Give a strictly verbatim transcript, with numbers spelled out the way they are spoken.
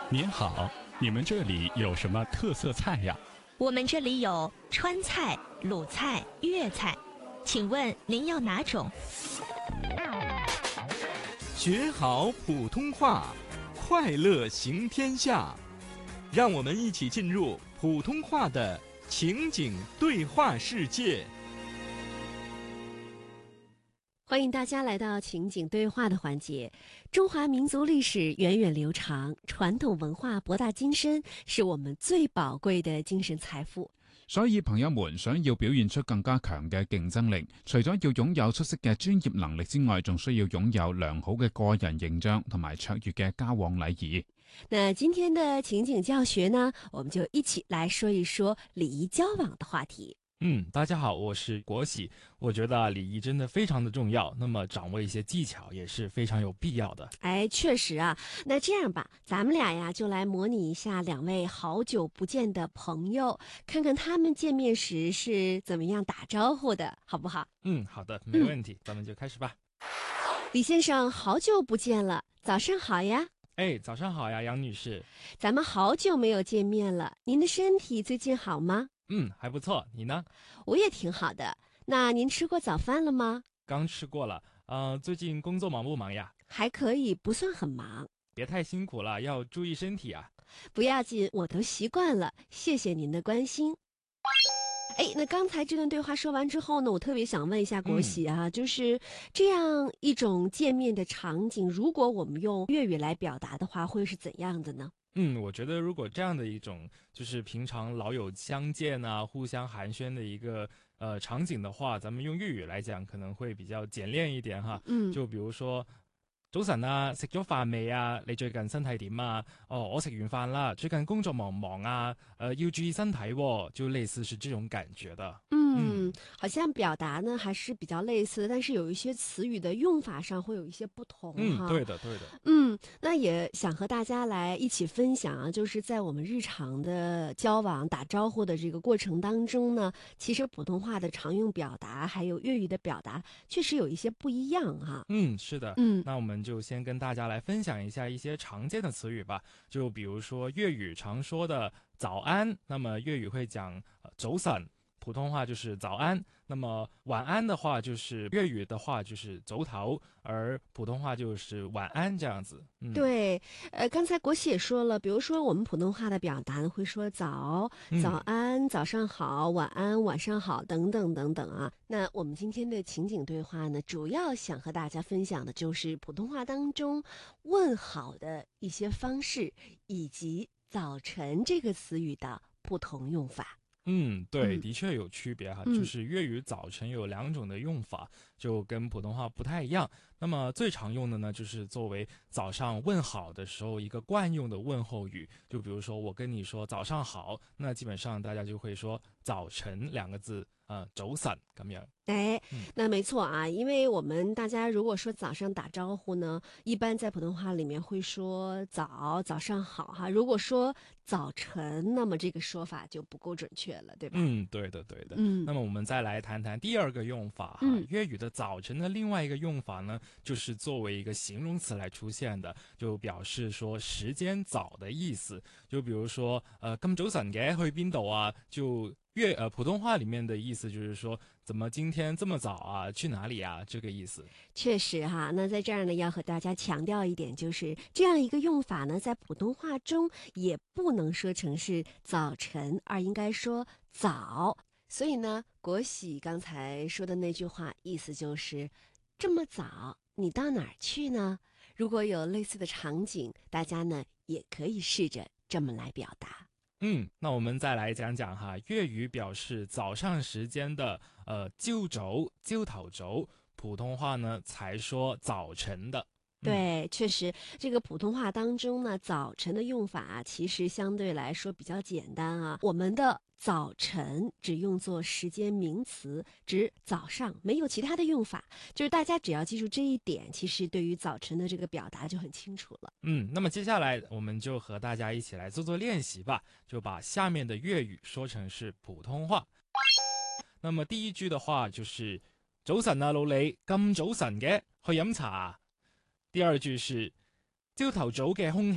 您好，你们这里有什么特色菜呀？ 我们这里有川菜、鲁菜、粤菜，请问您要哪种？ 学好普通话，快乐行天下。让我们一起进入普通话的情景对话世界。 欢迎大家来到情景对话的环节。中华民族历史源遠流長，傳統文化博大精深，是我們最寶貴的精神財富。 所以朋友們想要表現出更加強嘅競爭力，除咗要擁有出色嘅專業能力之外，仲需要擁有良好嘅個人形象同埋卓越嘅交往禮儀。 那今天的情景教學呢，我們就一起來說一說禮儀交往的話題。 嗯，大家好，我是國喜。我覺得禮儀真的非常的重要，那麼掌握一些技巧也是非常有必要的。 哎，確實啊，那這樣吧，咱們倆呀就來模擬一下兩位好久不見的朋友，看看他們見面時是怎麼樣打招呼的，好不好？ 嗯，好的，沒問題，嗯、咱們就開始吧。 李先生，好久不見了，早上好呀。 哎，早上好呀，楊女士。 咱們好久沒有見面了，您的身體最近好嗎？ 嗯，還不錯，你呢？ 我也挺好的。那您吃過早飯了嗎？ 剛吃過了。呃，最近工作忙不忙呀？ 還可以，不算很忙。 別太辛苦了，要注意身體啊。 不要緊，我都習慣了，謝謝您的關心。哎，那剛才這段對話說完之後呢，我特別想問一下國喜啊，嗯、就是這樣一種見面的場景，如果我們用粵語來表達的話，會是怎樣的呢？ 嗯，我覺得如果這樣的一種就是平常老友相見啊，互相寒暄的一個呃場景的話，咱們用粵語來講可能會比較簡練一點哈。嗯，就比如說早晨啊，食咗飯未啊？你最近身體點啊？哦，我食完飯啦。最近工作忙唔忙啊？呃，要注意身體喎，就類似是這種感覺的。 嗯，好像表達呢還是比較類似的，但是有一些詞語的用法上會有一些不同。 嗯，對的，對的。 嗯，那也想和大家來一起分享啊，就是在我們日常的交往打招呼的這個過程當中呢，其實普通話的常用表達還有粵語的表達確實有一些不一樣哈。 嗯，是的。嗯，那我們就先跟大家來分享一下一些常見的詞語吧。就比如說粵語常說的早安，那麼粵語會講早晨。普通話就是早安，那麼晚安的話就是粵語的話就是早唞，而普通話就是晚安這樣子。嗯，對， 呃，剛才國喜也說了，比如說我們普通話的表達會說早、早安、早上好、晚安、晚上好等等等等啊。那我們今天的情景對話呢，主要想和大家分享的就是普通話當中問好的一些方式，以及早晨這個詞語的不同用法。 嗯，對，的確有區別哈，嗯、就是粵語早晨有兩種的用法，就跟普通話不太一樣。那麼最常用的呢，就是作為早上問好的時候一個慣用的問候語。就比如說我跟你說早上好，那基本上大家就會說早晨兩個字，呃，早晨咁樣。 哎，那沒錯啊，因為我們大家如果說早上打招呼呢，一般在普通話裡面會說早，早上好哈。如果說早晨，那麼這個說法就不夠準確了，對吧？ 嗯，對的，對的。嗯，那麼我們再來談談第二個用法哈，嗯、粵語的早晨的另外一個用法呢，就是作為一個形容詞來出現的，就表示說時間早的意思。就比如說，呃，咁早晨嘅去邊度啊？就粵呃普通話裡面的意思就是說，怎麼今天這麼早啊？去哪裡啊？這個意思。 確實哈，那在這兒呢，要和大家強調一點，就是這樣一個用法呢，在普通話中也不能說成是早晨，而應該說早。所以呢，國喜剛才說的那句話，意思就是這麼早，你到哪兒去呢？如果有類似的場景，大家呢也可以試着這麼來表達。 嗯，那我們再來講講哈，粵語表示早上時間的，呃，朝早、朝頭早，普通話呢才說早晨的。 對，確實，這個普通話當中呢，早晨的用法啊，其實相對來說比較簡單啊。我們的早晨只用作時間名詞，指早上，沒有其他的用法。就是大家只要記住這一點，其實對於早晨的這個表達就很清楚了。 嗯，那麼接下來我們就和大家一起來做做練習吧，就把下面的粵語說成是普通話。那麼第一句的話就是早晨啊，老李，咁早晨嘅去飲茶。第二句是朝頭早嘅空氣